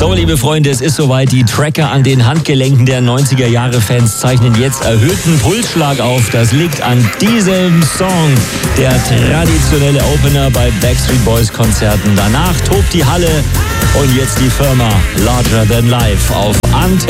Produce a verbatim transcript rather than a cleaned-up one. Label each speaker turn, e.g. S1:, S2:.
S1: So, liebe Freunde, es ist soweit. Die Tracker an den Handgelenken der neunziger-Jahre-Fans zeichnen jetzt erhöhten Pulsschlag auf. Das liegt an diesem Song, der traditionelle Opener bei Backstreet Boys Konzerten. Danach tobt die Halle und jetzt die Firma Larger Than Life auf Antenne.